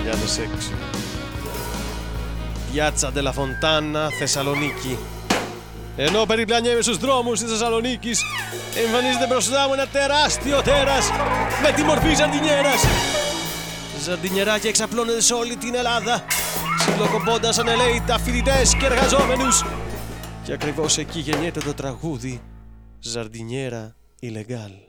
2006. Πιάτσα Ντελα Φοντάνα, Θεσσαλονίκη. Ενώ περιπλανιέμαι στους δρόμους της Θεσσαλονίκης, εμφανίζεται μπροστά μου ένα τεράστιο τέρας με τη μορφή ζαρντινιέρας. Ζαρντινιεράκια εξαπλώνεται σε όλη την Ελλάδα, συλλογωμώντας σαν ελέητα φοιτητές και εργαζόμενους. Και ακριβώς εκεί γεννιέται το τραγούδι «Ζαρντινιέρα Ιλεγκάλ».